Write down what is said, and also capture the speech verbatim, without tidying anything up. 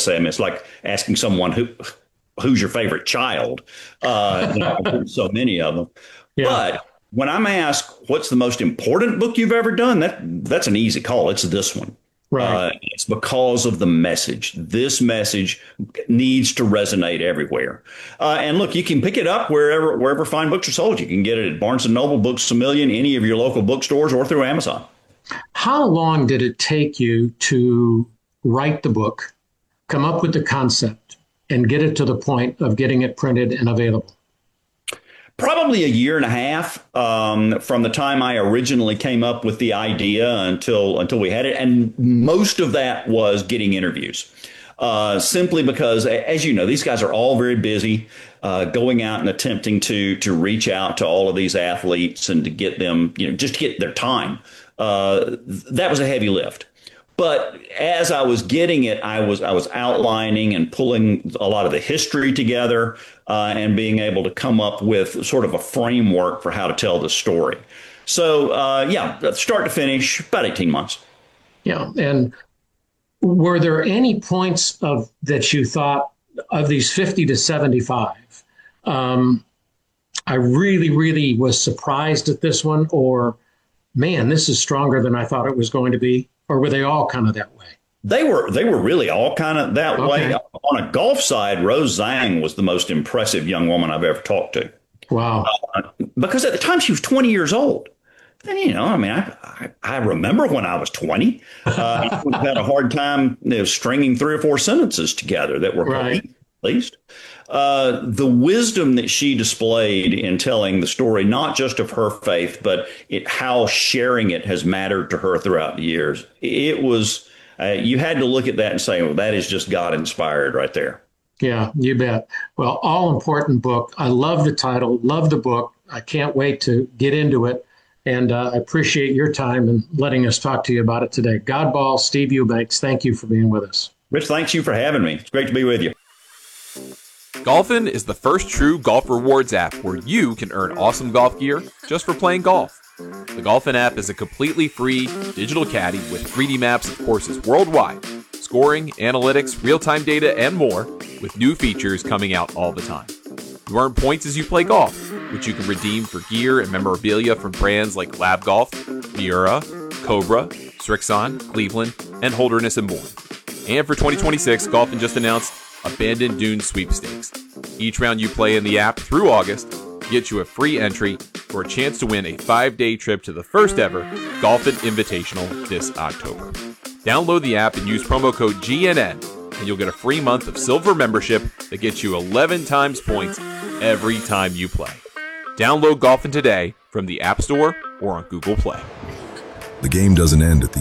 say. I mean, it's like asking someone who who's your favorite child. Uh, you know, there's so many of them. Yeah. But when I'm asked what's the most important book you've ever done, that that's an easy call. It's this one. Right. Uh, it's because of the message. This message needs to resonate everywhere. Uh, and look, you can pick it up wherever wherever fine books are sold. You can get it at Barnes and Noble, Books A Million, any of your local bookstores, or through Amazon. How long did it take you to write the book, come up with the concept, and get it to the point of getting it printed and available? Probably a year and a half um, from the time I originally came up with the idea until until we had it, and most of that was getting interviews. Uh, simply because, as you know, these guys are all very busy, uh, going out and attempting to to reach out to all of these athletes and to get them, you know, just to get their time. Uh, that was a heavy lift. But as I was getting it, I was I was outlining and pulling a lot of the history together uh, and being able to come up with sort of a framework for how to tell the story. So, uh, yeah, start to finish, about eighteen months. Yeah. And were there any points of that you thought of these fifty to seventy-five? Um, I really, really was surprised at this one, or man, this is stronger than I thought it was going to be. Or were they all kind of that way? They were they were really all kind of that Okay. way. On a golf side, Rose Zhang was the most impressive young woman I've ever talked to. Wow. Uh, because at the time she was twenty years old. And, you know, I mean, I, I, I remember when I was twenty. Uh, I had a hard time, you know, stringing three or four sentences together that were Right. complete, at least. Uh, the wisdom that she displayed in telling the story, not just of her faith, but it, how sharing it has mattered to her throughout the years. It was, uh, you had to look at that and say, well, that is just God inspired right there. Yeah, you bet. Well, all important book. I love the title, love the book. I can't wait to get into it. And uh, I appreciate your time and letting us talk to you about it today. Godball, Steve Eubanks, thank you for being with us. Rich, thanks you for having me. It's great to be with you. Golfin is the first true golf rewards app where you can earn awesome golf gear just for playing golf. The Golfin app is a completely free digital caddy with three D maps of courses worldwide, scoring, analytics, real-time data, and more, with new features coming out all the time. You earn points as you play golf, which you can redeem for gear and memorabilia from brands like Lab Golf, Miura, Cobra, Strixon, Cleveland, and Holderness and Bourne. And for twenty twenty-six, Golfin just announced Abandoned Dunes Sweepstakes. Each round you play in the app through August gets you a free entry for a chance to win a five-day trip to the first ever Golfin Invitational this October. Download the app and use promo code G N N, and you'll get a free month of silver membership that gets you eleven times points every time you play. Download Golfin today from the App Store or on Google Play. The game doesn't end at the